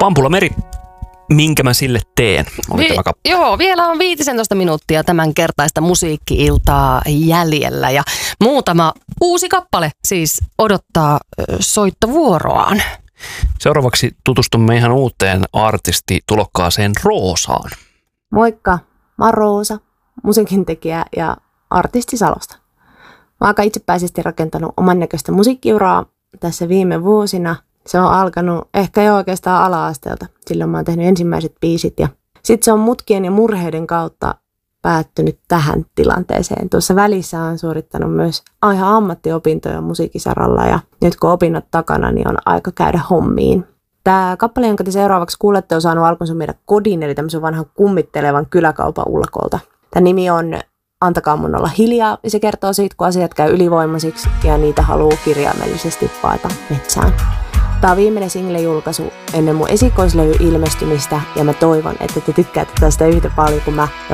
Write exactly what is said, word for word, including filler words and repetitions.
Pampula Meri, minkä mä sille teen, oli Vi- tämä kappale. Joo, vielä on viisitoista minuuttia tämän kertaista musiikki-iltaa jäljellä ja muutama uusi kappale siis odottaa ö, soittovuoroaan. Seuraavaksi tutustumme ihan uuteen artistitulokkaaseen Roosaan. Moikka, mä oon Roosa, musiikintekijä ja artisti Salosta. Mä oon aika itsepäisesti rakentanut oman näköistä musiikkiuraa tässä viime vuosina. Se on alkanut ehkä jo oikeastaan ala-asteelta. Silloin mä oon tehnyt ensimmäiset biisit ja sitten se on mutkien ja murheiden kautta päättynyt tähän tilanteeseen. Tuossa välissä on suorittanut myös ihan ammattiopintoja musiikkisaralla ja nyt kun opinnot takana, niin on aika käydä hommiin. Tämä kappale, jonka te seuraavaksi kuulette, on saanut alkunsa meidän kodin, eli tämmöisen vanhan kummittelevan kyläkaupan ullakolta. Tämä nimi on Antakaa mun olla hiljaa, ja se kertoo siitä, kun asiat käy ylivoimaisiksi ja niitä haluaa kirjaimellisesti paeta metsään. Tämä on viimeinen single-julkaisu ennen mun esikoislevy ilmestymistä, ja mä toivon, että te tykkäätte tästä yhtä paljon kuin mä, ja